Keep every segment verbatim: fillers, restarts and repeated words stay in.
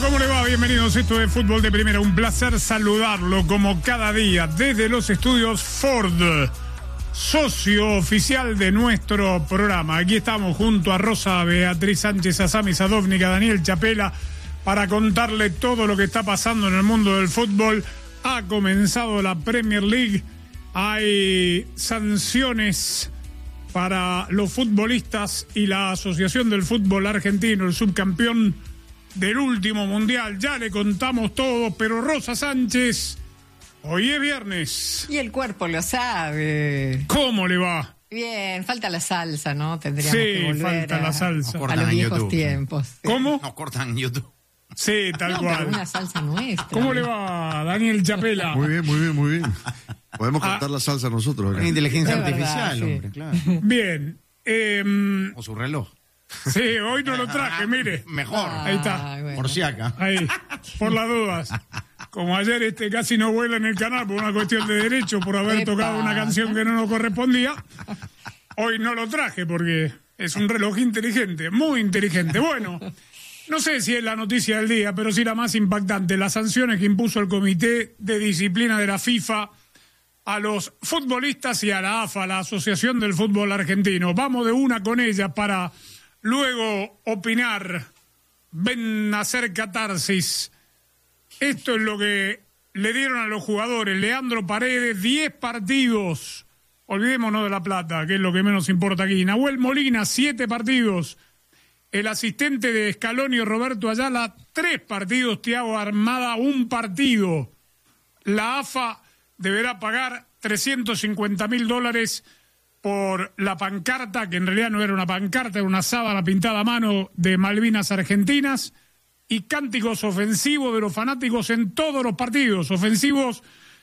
¿Cómo le va? Bienvenidos, esto es Fútbol de Primera. Un placer saludarlo como cada día desde los estudios Ford, socio oficial de nuestro programa. Aquí estamos junto a Rosa, Beatriz Sánchez, a Sami Sadovnik, a Daniel Chapela, para contarle todo lo que está pasando en el mundo del fútbol. Ha comenzado la Premier League, hay sanciones para los futbolistas y la Asociación del Fútbol Argentino, el subcampeón del último mundial. Ya le contamos todo, pero Rosa Sánchez, hoy es viernes. Y el cuerpo lo sabe. ¿Cómo le va? Bien, falta la salsa, ¿no? Tendríamos sí, que volver falta a, la salsa. a los viejos YouTube. tiempos. Sí. ¿Cómo? Nos cortan en YouTube. Sí, tal no, cual. Pero una salsa nuestra. ¿Cómo ¿no? le va, Daniel Chapela? Muy bien, muy bien, muy bien. Podemos cortar ah, la salsa nosotros acá. Inteligencia es artificial, verdad, hombre, sí. claro. Bien. Eh, o su reloj. Sí, hoy no lo traje, mire. Mejor. Ah, Ahí está. Bueno. Por si acá. Ahí, por las dudas. Como ayer este casi no vuela en el canal por una cuestión de derecho, por haber Epa. tocado una canción que no nos correspondía. Hoy no lo traje porque es un reloj inteligente, muy inteligente. Bueno, no sé si es la noticia del día, pero sí la más impactante. Las sanciones que impuso el Comité de Disciplina de la FIFA a los futbolistas y a la A F A, la Asociación del Fútbol Argentino. Vamos de una con ella para luego opinar. Ven a hacer catarsis. Esto es lo que le dieron a los jugadores. Leandro Paredes, diez partidos. Olvidémonos de La Plata, que es lo que menos importa aquí. Nahuel Molina, siete partidos. El asistente de Scaloni, Roberto Ayala, tres partidos. Thiago Armada, un partido. La A F A deberá pagar trescientos cincuenta mil dólares por la pancarta, que en realidad no era una pancarta, era una sábana pintada a mano de Malvinas Argentinas, y cánticos ofensivos de los fanáticos en todos los partidos, ofensivos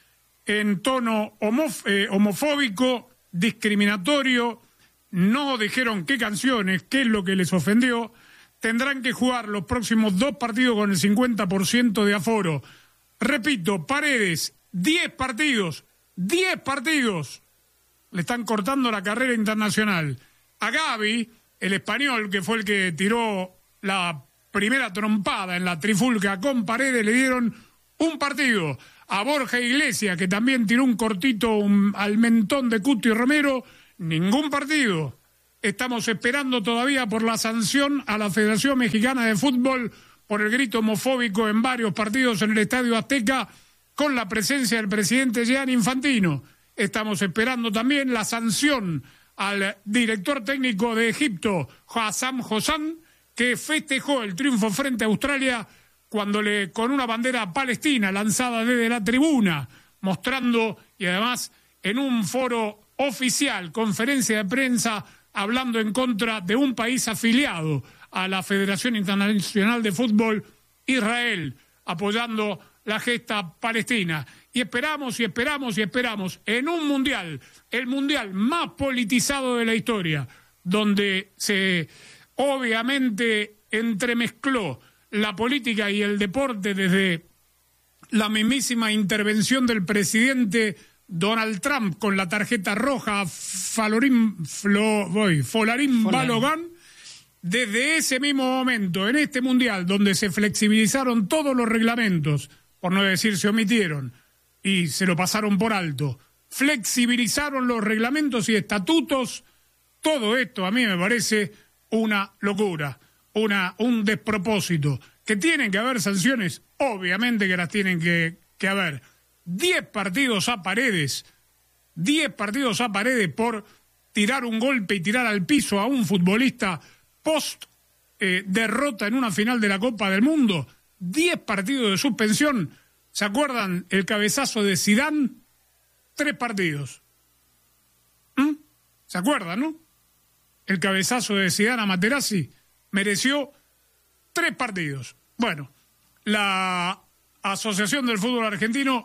en tono homof- eh, homofóbico, discriminatorio. No dijeron qué canciones, qué es lo que les ofendió. Tendrán que jugar los próximos dos partidos con el cincuenta por ciento de aforo. Repito, Paredes, diez partidos, diez partidos. Le están cortando la carrera internacional. A Gavi, el español, que fue el que tiró la primera trompada en la trifulca con Paredes, le dieron un partido. A Borja Iglesias, que también tiró un cortito un, al mentón de Cuti Romero, ningún partido. Estamos esperando todavía por la sanción a la Federación Mexicana de Fútbol por el grito homofóbico en varios partidos en el Estadio Azteca, con la presencia del presidente Gianni Infantino. Estamos esperando también la sanción al director técnico de Egipto, Hassam Hossam, que festejó el triunfo frente a Australia cuando le con una bandera palestina lanzada desde la tribuna, mostrando, y además en un foro oficial, conferencia de prensa, hablando en contra de un país afiliado a la Federación Internacional de Fútbol, Israel, apoyando la gesta palestina. Y esperamos y esperamos y esperamos en un mundial, el mundial más politizado de la historia, donde se obviamente entremezcló la política y el deporte desde la mismísima intervención del presidente Donald Trump con la tarjeta roja Falorín, Flo, voy, Folarín Balogan. Desde ese mismo momento, en este mundial, donde se flexibilizaron todos los reglamentos, por no decir se omitieron, y se lo pasaron por alto, flexibilizaron los reglamentos y estatutos, todo esto a mí me parece una locura, una, un despropósito. Que tienen que haber sanciones, obviamente que las tienen que, que haber. Diez partidos a Paredes, diez partidos a Paredes por tirar un golpe y tirar al piso a un futbolista post eh, derrota en una final de la Copa del Mundo. Diez partidos de suspensión. ¿Se acuerdan el cabezazo de Zidane? Tres partidos. ¿Mm? ¿Se acuerdan, no? El cabezazo de Zidane a Materazzi mereció tres partidos. Bueno, la Asociación del Fútbol Argentino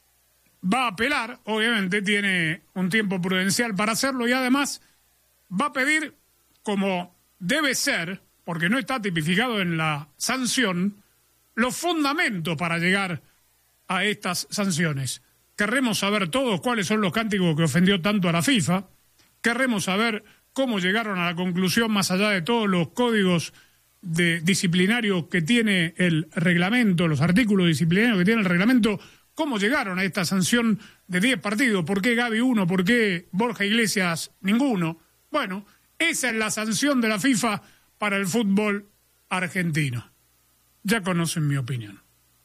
va a apelar, obviamente tiene un tiempo prudencial para hacerlo, y además va a pedir, como debe ser, porque no está tipificado en la sanción, los fundamentos para llegar a estas sanciones. Querremos saber todos cuáles son los cánticos que ofendió tanto a la FIFA. Querremos saber cómo llegaron a la conclusión, más allá de todos los códigos de disciplinario que tiene el reglamento, los artículos disciplinarios que tiene el reglamento, cómo llegaron a esta sanción de diez partidos. ¿Por qué Gaby uno? ¿Por qué Borja Iglesias ninguno? Bueno, esa es la sanción de la FIFA para el fútbol argentino. Ya conocen mi opinión.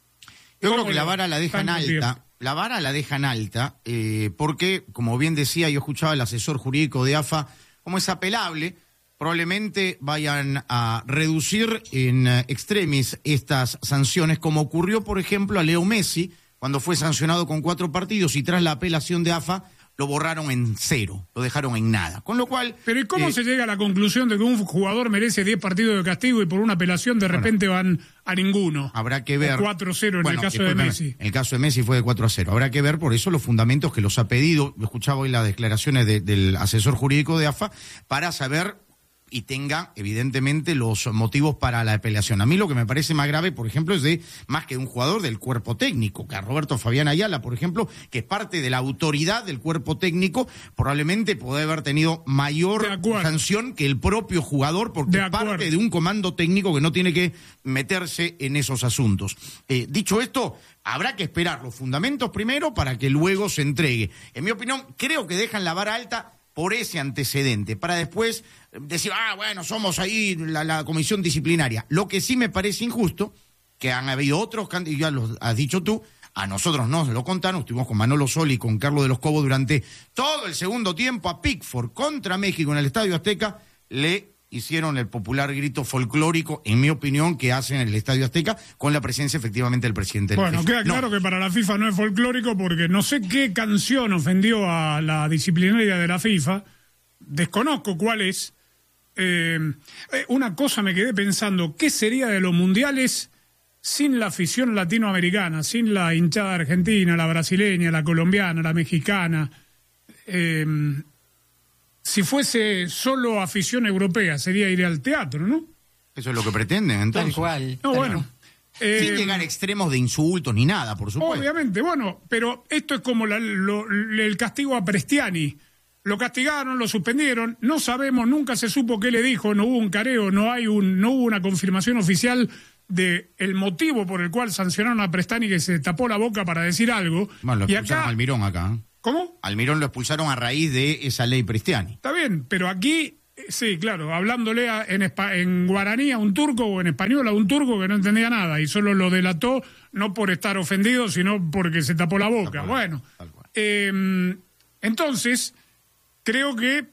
Yo creo que la vara la dejan alta. Tiempo? La vara la dejan alta eh, porque, como bien decía, yo escuchaba al asesor jurídico de A F A, como es apelable, probablemente vayan a reducir en uh, extremis estas sanciones, como ocurrió, por ejemplo, a Leo Messi, cuando fue sancionado con cuatro partidos y tras la apelación de A F A, lo borraron en cero, lo dejaron en nada. Con lo cual... Pero ¿y cómo eh, se llega a la conclusión de que un jugador merece diez partidos de castigo y por una apelación de repente bueno, van a ninguno? Habrá que ver. cuatro a cero en bueno, el caso de Messi. En el caso de Messi fue de cuatro a cero. Habrá que ver por eso los fundamentos que los ha pedido. Escuchaba hoy las declaraciones de, del asesor jurídico de A F A para saber y tenga, evidentemente, los motivos para la apelación. A mí lo que me parece más grave, por ejemplo, es de más que un jugador del cuerpo técnico, que a Roberto Fabián Ayala, por ejemplo, que es parte de la autoridad del cuerpo técnico, probablemente puede haber tenido mayor sanción que el propio jugador, porque es parte de un comando técnico que no tiene que meterse en esos asuntos. Eh, dicho esto, habrá que esperar los fundamentos primero para que luego se entregue. En mi opinión, creo que dejan la vara alta por ese antecedente, para después decir, ah, bueno, somos ahí la, la comisión disciplinaria. Lo que sí me parece injusto, que han habido otros candidatos, ya lo has dicho tú, a nosotros nos lo contaron, estuvimos con Manolo Soli y con Carlos de los Cobos durante todo el segundo tiempo a Pickford contra México en el Estadio Azteca, le hicieron el popular grito folclórico, en mi opinión, que hacen en el Estadio Azteca, con la presencia efectivamente del presidente de la FIFA. Bueno, queda claro no. que para la FIFA no es folclórico, porque no sé qué canción ofendió a la disciplinaria de la FIFA, desconozco cuál es. Eh, una cosa me quedé pensando, ¿qué sería de los mundiales sin la afición latinoamericana, sin la hinchada argentina, la brasileña, la colombiana, la mexicana? Eh, Si fuese solo afición europea, sería ir al teatro, ¿no? Eso es lo que pretenden, entonces. Tal cual. No, bueno. Eh, Sin llegar a extremos de insultos ni nada, por supuesto. Obviamente, bueno, pero esto es como la, lo, el castigo a Prestiani. Lo castigaron, lo suspendieron, no sabemos, nunca se supo qué le dijo, no hubo un careo, no hay un, no hubo una confirmación oficial de el motivo por el cual sancionaron a Prestiani, que se tapó la boca para decir algo. Bueno, lo y expulsaron acá, a Almirón acá. ¿Cómo? Almirón lo expulsaron a raíz de esa ley Prestiani. Está bien, pero aquí, sí, claro, hablándole a, en, en guaraní a un turco o en español a un turco que no entendía nada y solo lo delató no por estar ofendido, sino porque se tapó la boca. Tapó, bueno, eh, entonces, creo que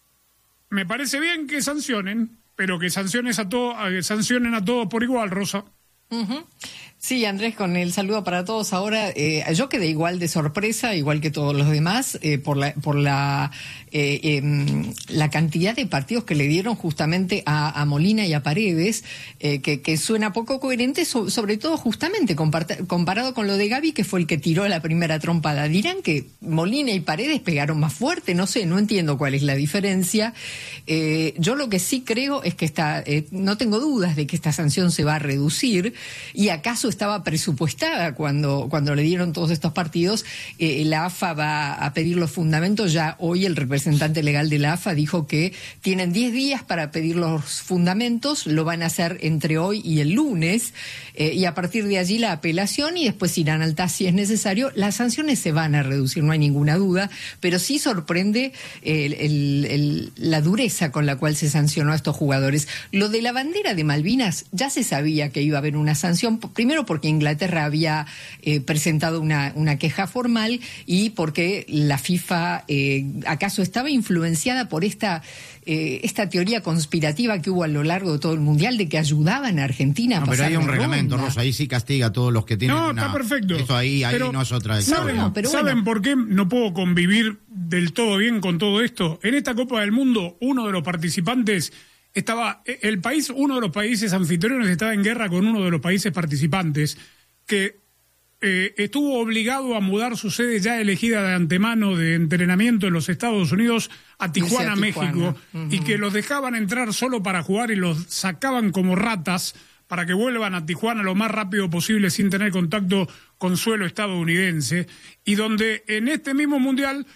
me parece bien que sancionen, pero que sanciones a todo, sancionen a todos por igual, Rosa. Uh-huh. Sí, Andrés, con el saludo para todos. Ahora, eh, yo quedé igual de sorpresa, igual que todos los demás, eh, por la por la eh, eh, la cantidad de partidos que le dieron justamente a, a Molina y a Paredes, eh, que, que suena poco coherente, so, sobre todo justamente comparta, comparado con lo de Gaby, que fue el que tiró la primera trompada. Dirán que Molina y Paredes pegaron más fuerte, no sé, no entiendo cuál es la diferencia. Eh, yo lo que sí creo es que esta, eh, no tengo dudas de que esta sanción se va a reducir, y acaso estaba presupuestada cuando, cuando le dieron todos estos partidos. Eh, la A F A va a pedir los fundamentos. Ya hoy el representante legal de la A F A dijo que tienen diez días para pedir los fundamentos, lo van a hacer entre hoy y el lunes, eh, y a partir de allí la apelación, y después irán al T A S si es necesario. Las sanciones se van a reducir, no hay ninguna duda, pero sí sorprende el, el, el, la dureza con la cual se sancionó a estos jugadores. Lo de la bandera de Malvinas, ya se sabía que iba a haber una sanción, primero porque Inglaterra había eh, presentado una, una queja formal, y porque la FIFA eh, acaso estaba influenciada por esta eh, esta teoría conspirativa que hubo a lo largo de todo el Mundial de que ayudaban a Argentina a no, pasar pero hay un la reglamento, ronda. Rosa, ahí sí castiga a todos los que tienen No, una... está perfecto. Eso ahí, ahí pero, no es otra... ¿Saben, no, pero ¿saben bueno. por qué no puedo convivir del todo bien con todo esto? En esta Copa del Mundo, uno de los participantes estaba... El país, uno de los países anfitriones estaba en guerra con uno de los países participantes, que eh, estuvo obligado a mudar su sede ya elegida de antemano de entrenamiento en los Estados Unidos a Tijuana, Tijuana. México, Uh-huh. y que los dejaban entrar solo para jugar y los sacaban como ratas para que vuelvan a Tijuana lo más rápido posible sin tener contacto con suelo estadounidense, y donde en este mismo Mundial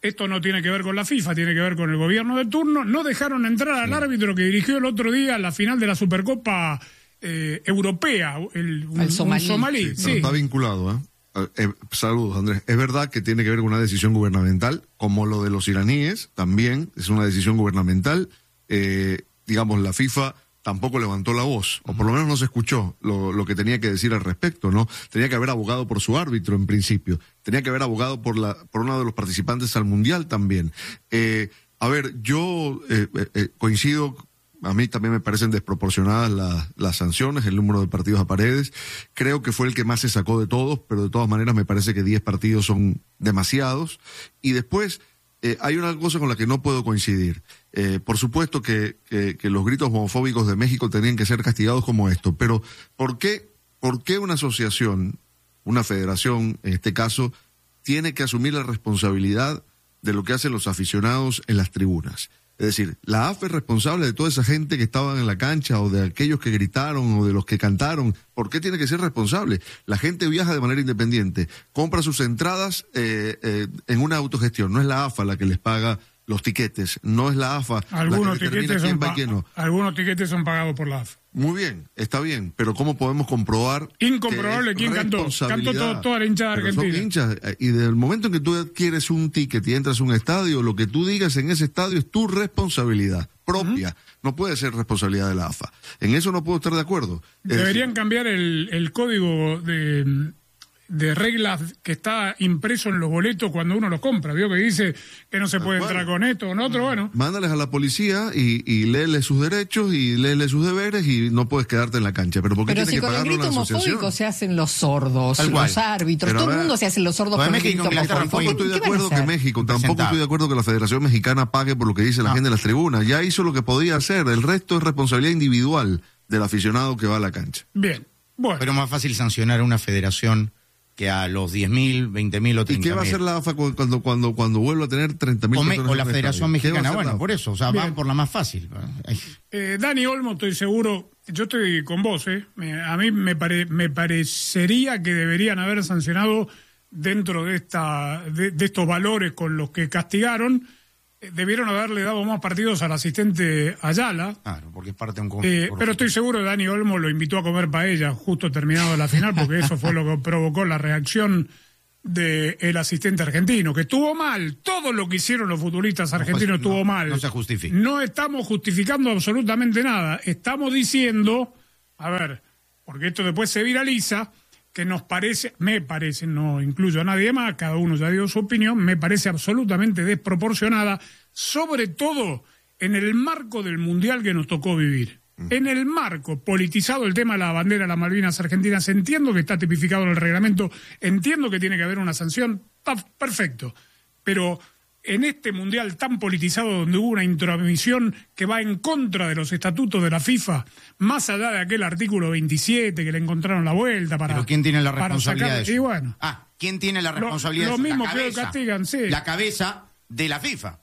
esto no tiene que ver con la FIFA, tiene que ver con el gobierno de turno, no dejaron entrar al sí. árbitro que dirigió el otro día la final de la Supercopa eh, Europea, el, un, el somalí. Un somalí sí, sí. Está vinculado, ¿eh? Eh, saludos, Andrés. Es verdad que tiene que ver con una decisión gubernamental, como lo de los iraníes, también es una decisión gubernamental. Eh, digamos, la FIFA tampoco levantó la voz, o por lo menos no se escuchó lo, lo que tenía que decir al respecto, ¿no? Tenía que haber abogado por su árbitro en principio, tenía que haber abogado por la por uno de los participantes al Mundial también. Eh, a ver, yo eh, eh, coincido. A mí también me parecen desproporcionadas la, las sanciones, el número de partidos a Paredes. Creo que fue el que más se sacó de todos, pero de todas maneras me parece que diez partidos son demasiados. Y después eh, hay una cosa con la que no puedo coincidir. Eh, por supuesto que, que, que los gritos homofóbicos de México tenían que ser castigados como esto, pero ¿por qué, por qué una asociación, una federación en este caso, tiene que asumir la responsabilidad de lo que hacen los aficionados en las tribunas? Es decir, la A F es responsable de toda esa gente que estaba en la cancha o de aquellos que gritaron o de los que cantaron. ¿Por qué tiene que ser responsable? La gente viaja de manera independiente, compra sus entradas eh, eh, en una autogestión. No es la A F A la que les paga los tiquetes, no es la A F A algunos la que determina quién va y quién no. Algunos tiquetes son pagados por la A F A. Muy bien, está bien, pero ¿cómo podemos comprobar? Incomprobable quién cantó. Cantó todo, toda la hinchada pero argentina. Son hinchas, y desde el momento en que tú adquieres un ticket y entras a un estadio, lo que tú digas en ese estadio es tu responsabilidad propia. Uh-huh. No puede ser responsabilidad de la A F A. En eso no puedo estar de acuerdo. Deberían es, cambiar el, el código de... de reglas que está impreso en los boletos cuando uno los compra, ¿vio? Que dice que no se puede bueno, entrar con esto o con otro, bueno. Mándales a la policía y, y léele sus derechos y léele sus deberes y no puedes quedarte en la cancha. Pero ¿por qué Pero tiene si que con el pagarlo grito una asociación? homofóbico se hacen los sordos, Tal los cual. árbitros, Pero todo el ver, mundo se hace los sordos con el México, grito Inglaterra, homofóbico. Tampoco estoy de acuerdo que México, tampoco estoy de acuerdo que la Federación Mexicana pague por lo que dice la no. gente en las tribunas. Ya hizo lo que podía hacer, el resto es responsabilidad individual del aficionado que va a la cancha. Bien, bueno. Pero más fácil sancionar a una federación que a los diez mil, veinte mil o treinta mil. ¿Y qué va a hacer la A F A cuando, cuando, cuando vuelva a tener treinta mil personas? O la Federación Mexicana, bueno, por eso, o sea, Bien. van por la más fácil. Eh, Dani Olmo, estoy seguro, yo estoy con vos, ¿eh? Me, a mí me, pare, me parecería que deberían haber sancionado dentro de, esta, de, de estos valores con los que castigaron. Debieron haberle dado más partidos al asistente Ayala. Claro, porque es parte de un... Eh, pero estoy seguro que Dani Olmo lo invitó a comer paella justo terminado la final, porque eso fue lo que provocó la reacción del asistente argentino, que estuvo mal. Todo lo que hicieron los futbolistas argentinos no, estuvo no, mal. No se justifica. No estamos justificando absolutamente nada. Estamos diciendo, a ver, porque esto después se viraliza, que nos parece, me parece, no incluyo a nadie más, cada uno ya dio su opinión, me parece absolutamente desproporcionada, sobre todo en el marco del Mundial que nos tocó vivir. Mm. En el marco politizado el tema de la bandera de las Malvinas Argentinas, entiendo que está tipificado en el reglamento, entiendo que tiene que haber una sanción, está perfecto, pero en este Mundial tan politizado donde hubo una intromisión que va en contra de los estatutos de la FIFA, más allá de aquel artículo veintisiete que le encontraron la vuelta para... ¿Pero quién tiene la responsabilidad sacar, de eso? Y bueno, ah, ¿quién tiene la responsabilidad lo, de eso? Lo mismo la que cabeza, lo castigan, sí. La cabeza de la FIFA,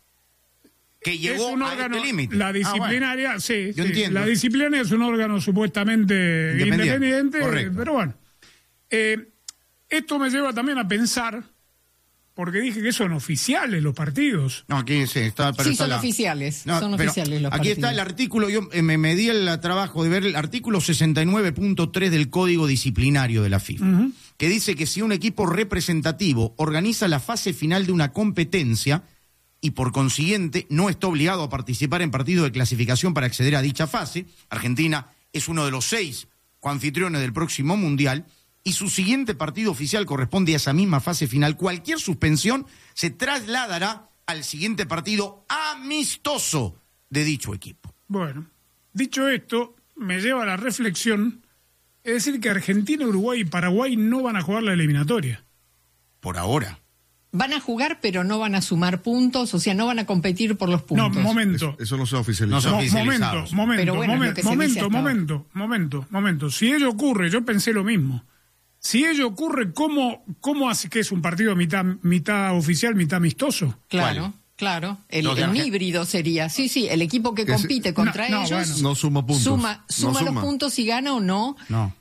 que llegó es un a órgano, este límite. La disciplinaria, ah, bueno. sí, Yo sí. entiendo. La disciplinaria es un órgano supuestamente independiente, independiente pero bueno. Eh, esto me lleva también a pensar... Porque dije que son oficiales los partidos. No, aquí sí, está... Pero sí, está son la... oficiales, no, son oficiales los aquí partidos. está el artículo, yo eh, me, me di el trabajo de ver el artículo sesenta y nueve punto tres del Código Disciplinario de la FIFA, uh-huh. que dice que si un equipo representativo organiza la fase final de una competencia y por consiguiente no está obligado a participar en partidos de clasificación para acceder a dicha fase, Argentina es uno de los seis coanfitriones del próximo Mundial, y su siguiente partido oficial corresponde a esa misma fase final, cualquier suspensión se trasladará al siguiente partido amistoso de dicho equipo. Bueno, dicho esto, me lleva a la reflexión, es decir que Argentina, Uruguay y Paraguay no van a jugar la eliminatoria. Por ahora. Van a jugar, pero no van a sumar puntos, o sea, no van a competir por los puntos. No, momento. Eso, eso no se ha oficializado. No se ha oficializado. Momento, momento, pero bueno, momento, es lo que se momento, dice hasta momento, ahora. momento, momento. Si ello ocurre, yo pensé lo mismo. Si ello ocurre, ¿cómo, cómo hace que es un partido mitad, mitad oficial, mitad amistoso? Claro, ¿Cuál? claro. El, Los de un Arge- híbrido sería. Sí, sí, el equipo que Ese- compite contra No, no, ellos bueno. No suma puntos. suma, suma no los puntos y gana o no. No.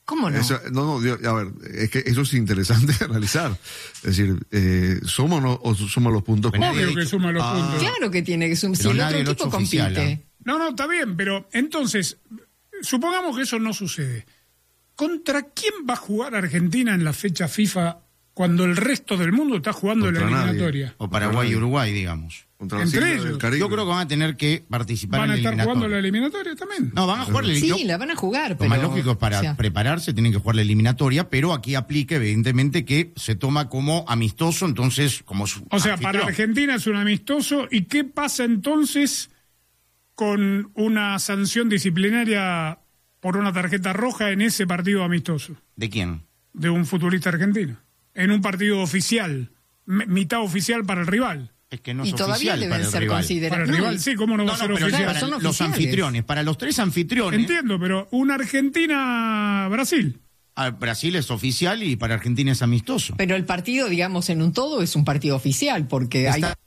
¿Cómo no? Eso, no, no, yo- a ver, es que eso es interesante de analizar. Es decir, eh, ¿suma o no o suma los puntos? Bueno, Obvio nadie- que suma los Ah. puntos. Claro que tiene que sumar. Si Pero el nadie otro lo equipo ha hecho oficial, compite. ¿eh? No, no, está bien, pero entonces, supongamos que eso no sucede. ¿Contra quién va a jugar Argentina en la fecha FIFA cuando el resto del mundo está jugando en la Contra nadie. eliminatoria? O Paraguay y Uruguay, digamos. Contra las Entre islas ellos. del Caribe. Yo creo que van a tener que participar ¿Van a en la estar jugando la eliminatoria. eliminatoria también? No, van a jugar la Sí, eliminatoria. la van a jugar, Lo pero... más lógico es para o sea, prepararse, tienen que jugar la eliminatoria, pero aquí aplica evidentemente que se toma como amistoso, entonces como su O sea, para anfitrión. Argentina es un amistoso. ¿Y qué pasa entonces con una sanción disciplinaria por una tarjeta roja en ese partido amistoso ¿De quién? de un futbolista argentino? En un partido oficial, m- mitad oficial para el rival. Es que no y es todavía oficial deben para el ser rival. considerados. Para el No, rival, y- sí, ¿cómo no, va No, a ser no, pero oficial? Claro, para son los oficiales. anfitriones, para los tres anfitriones, Entiendo, pero una Argentina-Brasil. ah, Brasil es oficial y para Argentina es amistoso. Pero el partido, digamos, en un todo es un partido oficial, porque hay... Está-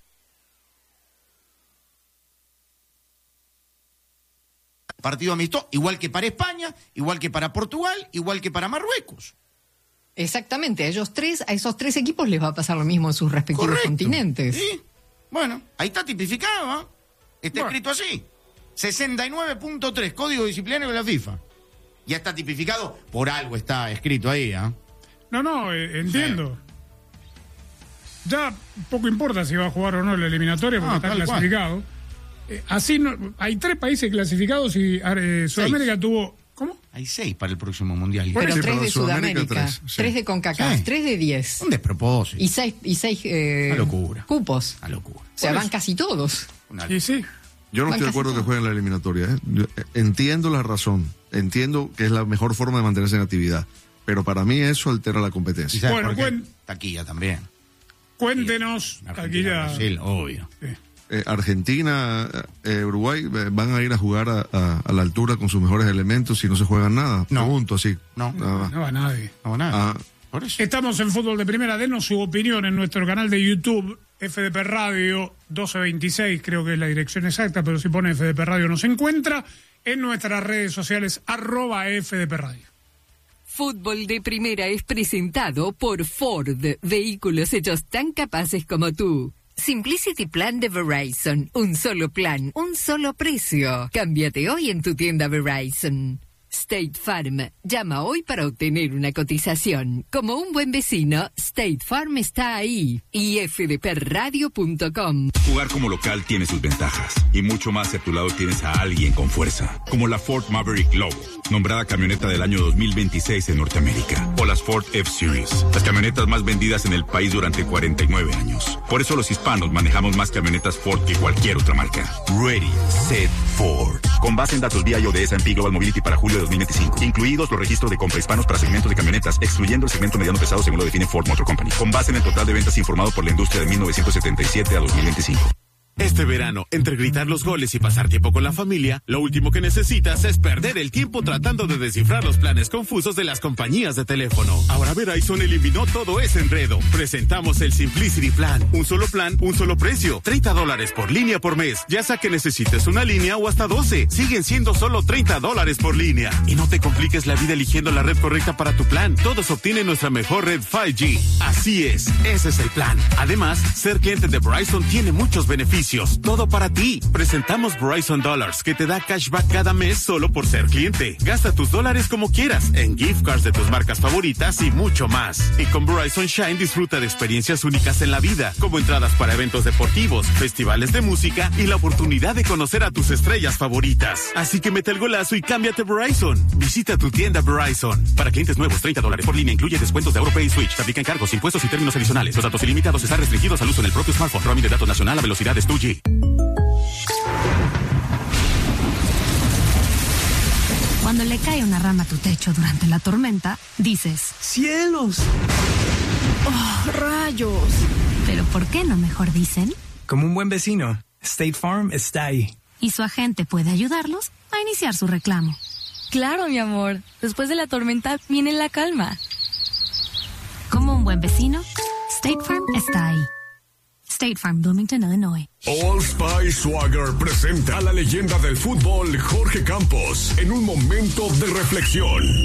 Partido amistoso, igual que para España, igual que para Portugal, igual que para Marruecos. Exactamente, a ellos tres, a esos tres equipos les va a pasar lo mismo en sus respectivos Correcto. continentes. Sí. Bueno, ahí está tipificado, ¿ah? Está Bueno. escrito así. sesenta y nueve punto tres, Código Disciplinario de la FIFA. Ya está tipificado, por algo está escrito ahí, ¿ah? No, no, eh, entiendo. Ya poco importa si va a jugar o no la eliminatoria porque Ah, está tal cual. clasificado. Eh, así no, hay tres países clasificados y eh, Sudamérica tuvo... ¿Cómo? Hay seis para el próximo Mundial. Bueno, Pero sí, tres pero de Sudamérica, Sudamérica, tres, tres, sí. de CONCACAF, Sí. tres de diez. Un despropósito. Y seis, y seis eh, Una locura. cupos. Una locura. O sea, Por van eso. casi todos. Una Sí, sí. Yo no Van estoy de casi acuerdo que todos. jueguen la eliminatoria. ¿eh? Yo, eh, entiendo la razón, entiendo que es la mejor forma de mantenerse en actividad, pero para mí eso altera la ¿Y competencia. sabes Bueno, por qué? cuen- Taquilla también. Cuéntenos, aquí Argentina, ya... Brasil, obvio. Sí. Eh, Argentina, eh, Uruguay eh, van a ir a jugar a, a- a la altura con sus mejores elementos y no se juegan nada. No. Pregunto así. No. Nada más. No va nadie. No, nada. Ah. Por eso. Estamos en Fútbol de Primera. Denos su opinión en nuestro canal de YouTube, F D P Radio doce veintiséis, creo que es la dirección exacta, pero si pone F D P Radio nos encuentra. En nuestras redes sociales, arroba F D P Radio. Fútbol de Primera es presentado por Ford, vehículos hechos tan capaces como tú. Simplicity Plan de Verizon, un solo plan, un solo precio. Cámbiate hoy en tu tienda Verizon. State Farm, llama hoy para obtener una cotización. Como un buen vecino, State Farm está ahí. Y f d p radio punto com. Jugar como local tiene sus ventajas y mucho más si a tu lado tienes a alguien con fuerza, como la Ford Maverick Lobo, nombrada camioneta del año dos mil veintiséis en Norteamérica, o las Ford F-Series, las camionetas más vendidas en el país durante cuarenta y nueve años. Por eso los hispanos manejamos más camionetas Ford que cualquier otra marca. Ready, Set, Ford. Con base en datos V I O de S and P Global Mobility para julio de dos mil veinticinco, incluidos los registros de compra hispanos para segmentos de camionetas, excluyendo el segmento mediano pesado según lo define Ford Motor Company, con base en el total de ventas informado por la industria de mil novecientos setenta y siete a dos mil veinticinco. Este verano, entre gritar los goles y pasar tiempo con la familia, lo último que necesitas es perder el tiempo tratando de descifrar los planes confusos de las compañías de teléfono. Ahora Verizon eliminó todo ese enredo. Presentamos el Simplicity Plan. Un solo plan, un solo precio. treinta dólares por línea por mes. Ya sea que necesites una línea o hasta doce. Siguen siendo solo treinta dólares por línea. Y no te compliques la vida eligiendo la red correcta para tu plan. Todos obtienen nuestra mejor red cinco G. Así es, ese es el plan. Además, ser cliente de Verizon tiene muchos beneficios. Todo para ti. Presentamos Verizon Dollars, que te da cashback cada mes solo por ser cliente. Gasta tus dólares como quieras, en gift cards de tus marcas favoritas y mucho más. Y con Verizon Shine disfruta de experiencias únicas en la vida, como entradas para eventos deportivos, festivales de música y la oportunidad de conocer a tus estrellas favoritas. Así que mete el golazo y cámbiate a Verizon. Visita tu tienda Verizon. Para clientes nuevos, treinta dólares por línea, incluye descuentos de AuroPay y Switch. Se aplican cargos, impuestos y términos adicionales. Los datos ilimitados están restringidos al uso en el propio smartphone. Roaming de datos nacional a velocidades dos G. Cuando le cae una rama a tu techo durante la tormenta, dices, ¡Cielos! ¡Oh, rayos! ¿pero por qué no mejor dicen? Como un buen vecino, State Farm está ahí. Y su agente puede ayudarlos a iniciar su reclamo. Claro, mi amor. Después de la tormenta viene la calma. Como un buen vecino, State Farm está ahí. State Farm, Bloomington, Illinois. All Spice Swagger presenta a la leyenda del fútbol Jorge Campos en un momento de reflexión.